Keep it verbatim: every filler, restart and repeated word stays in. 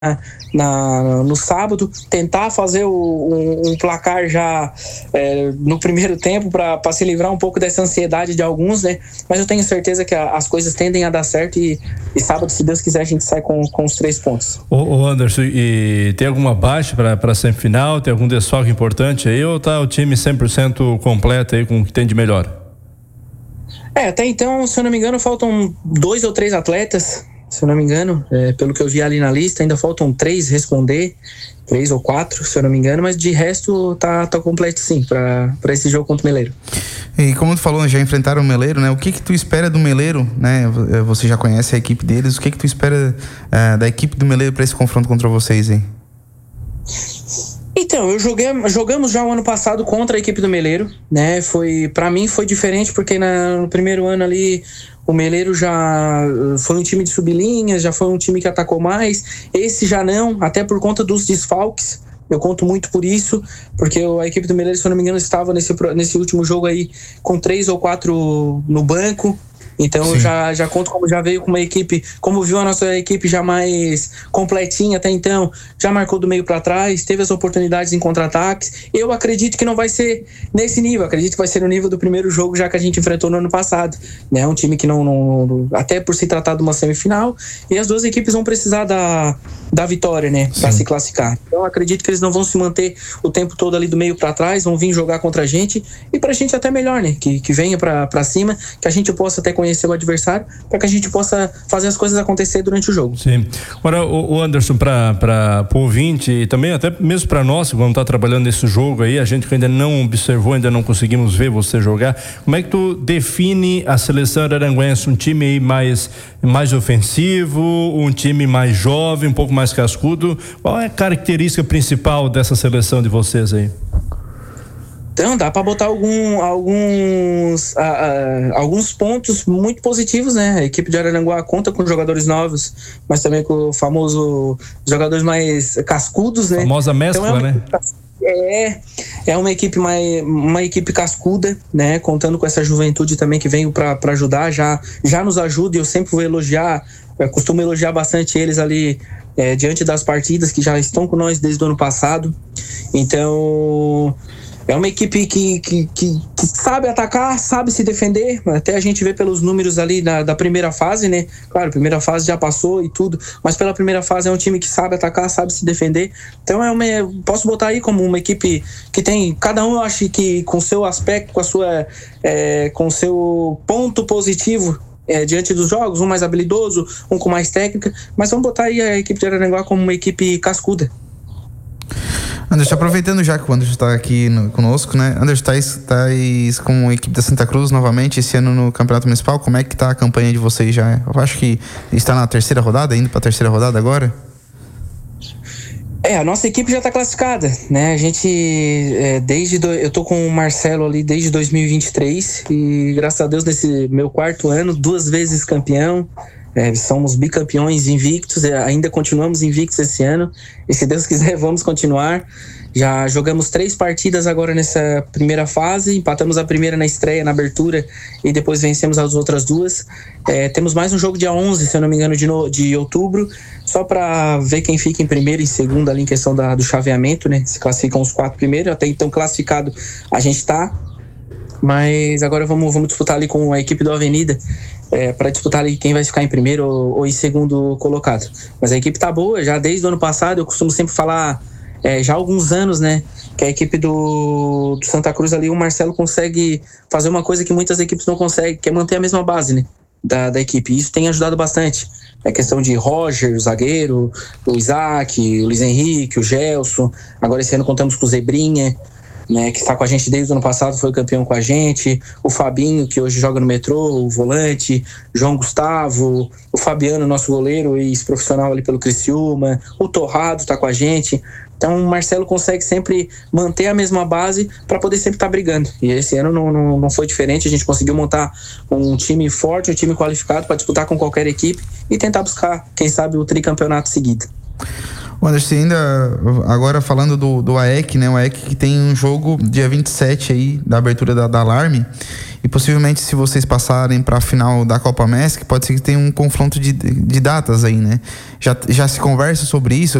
Na, no sábado, tentar fazer o, um, um placar já é, no primeiro tempo para se livrar um pouco dessa ansiedade de alguns, né? Mas eu tenho certeza que a, as coisas tendem a dar certo e, e sábado, se Deus quiser, a gente sai com, com os três pontos. Ô, ô Anderson, e tem alguma baixa para a semifinal? Tem algum desfalque importante aí ou tá o time cem por cento completo aí com o que tem de melhor? É, até então, se eu não me engano, faltam dois ou três atletas. Se eu não me engano, é, pelo que eu vi ali na lista, ainda faltam três responder, três ou quatro, se eu não me engano, mas de resto tá, tá completo sim, para esse jogo contra o Meleiro. E como tu falou, já enfrentaram o Meleiro, né? O que que tu espera do Meleiro, né? Você já conhece a equipe deles, o que que tu espera uh, da equipe do Meleiro para esse confronto contra vocês aí? Então, eu joguei, jogamos já o ano passado contra a equipe do Meleiro, né? Foi, para mim foi diferente porque na, no primeiro ano ali o Meleiro já foi um time de sublinhas, já foi um time que atacou mais. Esse já não, até por conta dos desfalques. Eu conto muito por isso, porque a equipe do Meleiro, se eu não me engano, estava nesse, nesse último jogo aí com três ou quatro no banco. Então eu já, já conto como já veio com uma equipe, como viu a nossa equipe já mais completinha até então, já marcou do meio para trás, teve as oportunidades em contra-ataques. Eu acredito que não vai ser nesse nível, acredito que vai ser no nível do primeiro jogo já que a gente enfrentou no ano passado, né? Um time que não, não até por se tratar de uma semifinal, e as duas equipes vão precisar da, da vitória, né? Para se classificar. Então eu acredito que eles não vão se manter o tempo todo ali do meio para trás, vão vir jogar contra a gente, e pra gente até melhor, né? Que, que venha para cima, que a gente possa até conhecer o adversário, para que a gente possa fazer as coisas acontecer durante o jogo. Sim. Agora, o Anderson, para o ouvinte e também até mesmo para nós, quando tá trabalhando nesse jogo aí, a gente que ainda não observou, ainda não conseguimos ver você jogar, como é que tu define a seleção araranguense? Um time aí mais, mais ofensivo, um time mais jovem, um pouco mais cascudo? Qual é a característica principal dessa seleção de vocês aí? Então, dá para botar algum, alguns, uh, uh, alguns pontos muito positivos, né? A equipe de Araranguá conta com jogadores novos, mas também com o famoso jogadores mais cascudos, né? Famosa mescla, então, é né? Equipe, é, é uma equipe mais, uma equipe cascuda, né? Contando com essa juventude também que veio para ajudar, já, já nos ajuda, e eu sempre vou elogiar, eu costumo elogiar bastante eles ali é, diante das partidas, que já estão com nós desde o ano passado. Então, é uma equipe que, que, que, que sabe atacar, sabe se defender. Até a gente vê pelos números ali da, da primeira fase, né? Claro, a primeira fase já passou e tudo, mas pela primeira fase é um time que sabe atacar, sabe se defender. Então é uma, posso botar aí como uma equipe que tem, cada um eu acho que com seu aspecto, com a sua, é, com seu ponto positivo é, diante dos jogos, um mais habilidoso, um com mais técnica, mas vamos botar aí a equipe de Araranguá como uma equipe cascuda. Anderson, aproveitando já que o Anderson está aqui no, conosco, né? Anderson, está com a equipe da Santa Cruz novamente esse ano no Campeonato Municipal. Como é que está a campanha de vocês já? Eu acho que está na terceira rodada, indo para a terceira rodada agora? É, a nossa equipe já está classificada, né? A gente, é, desde, do, eu tô com o Marcelo ali desde dois mil e vinte e três e graças a Deus nesse meu quarto ano, duas vezes campeão. É, somos bicampeões invictos, ainda continuamos invictos esse ano e se Deus quiser vamos continuar. Já jogamos três partidas agora nessa primeira fase, empatamos a primeira na estreia, na abertura, e depois vencemos as outras duas. É, temos mais um jogo dia onze, se eu não me engano, de, no, de outubro, só para ver quem fica em primeiro e segundo ali em questão da, do chaveamento, né? Se classificam os quatro primeiros, até então classificado a gente tá, mas agora vamos, vamos disputar ali com a equipe do Avenida, É, para disputar ali quem vai ficar em primeiro ou, ou em segundo colocado. Mas a equipe tá boa, já desde o ano passado, eu costumo sempre falar, é, já há alguns anos, né, que a equipe do, do Santa Cruz ali, o Marcelo consegue fazer uma coisa que muitas equipes não conseguem, que é manter a mesma base, né, da, da equipe. Isso tem ajudado bastante. É questão de Roger, o zagueiro, o Isaac, o Luiz Henrique, o Gelson. Agora esse ano contamos com o Zebrinha, né, que está com a gente desde o ano passado, foi campeão com a gente, o Fabinho, que hoje joga no Metrô, o volante, João Gustavo, o Fabiano, nosso goleiro, ex-profissional ali pelo Criciúma, o Torrado está com a gente. Então o Marcelo consegue sempre manter a mesma base para poder sempre estar tá brigando. E esse ano não, não, não foi diferente, a gente conseguiu montar um time forte, um time qualificado para disputar com qualquer equipe e tentar buscar, quem sabe, o tricampeonato seguido. O Anderson, ainda agora falando do, do A E C, né? O A E C que tem um jogo dia vinte e sete aí, da abertura da, da Alarme. E possivelmente, se vocês passarem para a final da Copa Mesc, pode ser que tenha um confronto de, de datas aí, né? Já, já se conversa sobre isso?